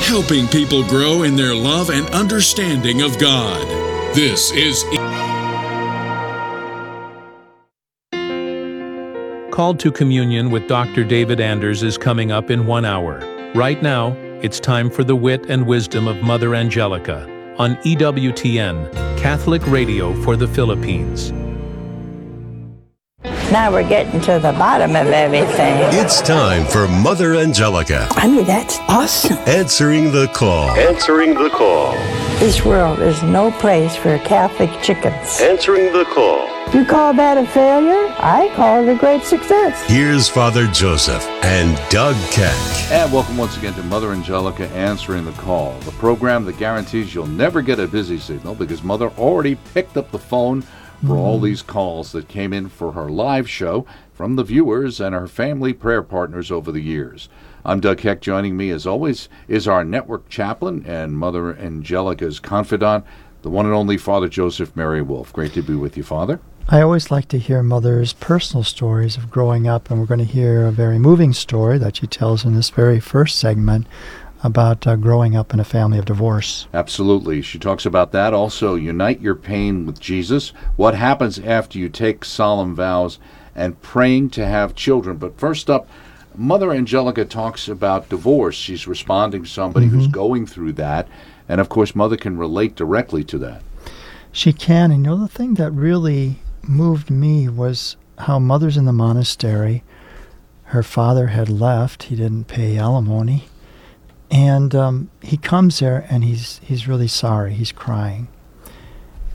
helping people grow in their love and understanding of God. This is Called to Communion with Dr. David Anders is coming up in 1 hour. Right now, it's time for the wit and wisdom of Mother Angelica on EWTN, Catholic Radio for the Philippines. Now we're getting to the bottom of everything. It's time for Mother Angelica. I mean, that's awesome. Answering the call. Answering the call. This world is no place for Catholic chickens. Answering the call. You call that a failure? I call it a great success. Here's Father Joseph and Doug Keck. And welcome once again to Mother Angelica Answering the Call, the program that guarantees you'll never get a busy signal because Mother already picked up the phone for all these calls that came in for her live show from the viewers and her family prayer partners over the years. I'm Doug Keck. Joining me, as always, is our network chaplain and Mother Angelica's confidant, the one and only Father Joseph Mary Wolf. Great to be with you, Father. I always like to hear Mother's personal stories of growing up, and we're going to hear a very moving story that she tells in this very first segment about growing up in a family of divorce. Absolutely. She talks about that. Also, unite your pain with Jesus, what happens after you take solemn vows, and praying to have children. But first up, Mother Angelica talks about divorce. She's responding to somebody who's going through that, and of course, Mother can relate directly to that. She can, and the thing that really moved me was how Mother's in the monastery. Her father had left. He didn't pay alimony. And he comes there, and he's really sorry. He's crying.